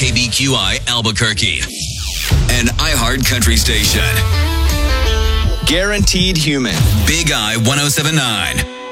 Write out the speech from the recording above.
KBQI Albuquerque, an iHeart country station. Guaranteed Human. Big I 107.9.